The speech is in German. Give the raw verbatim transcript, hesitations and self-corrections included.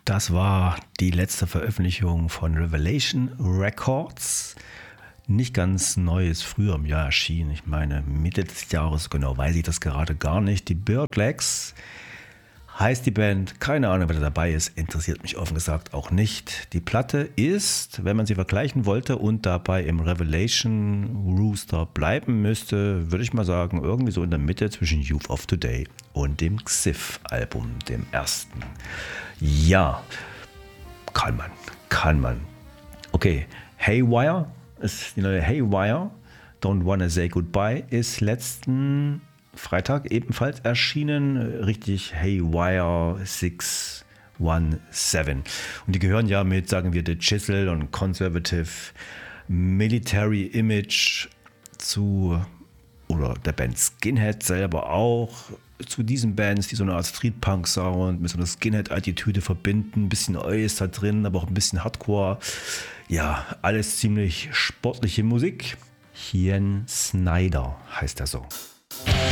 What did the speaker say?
Das war die letzte Veröffentlichung von Revelation Records. Nicht ganz neu, ist früher im Jahr erschienen. Ich meine Mitte des Jahres, genau weiß ich das gerade gar nicht. Die Birdlegs heißt die Band. Keine Ahnung, wer da dabei ist. Interessiert mich offen gesagt auch nicht. Die Platte ist, wenn man sie vergleichen wollte und dabei im Revelation Rooster bleiben müsste, würde ich mal sagen, irgendwie so in der Mitte zwischen Youth of Today und dem Xif-Album, dem ersten. Ja, kann man, kann man. Okay, Haywire ist die neue Haywire. Don't Wanna Say Goodbye ist letzten Freitag ebenfalls erschienen. Richtig, Haywire sechs sieben. Und die gehören ja mit, sagen wir, The Chisel und Conservative Military Image zu, oder der Band Skinhead selber auch, zu diesen Bands, die so eine Art Street-Punk-Sound mit so einer Skinhead-Attitüde verbinden. Ein bisschen Oi ist da drin, aber auch ein bisschen Hardcore. Ja, alles ziemlich sportliche Musik. Hien Snyder heißt der Song.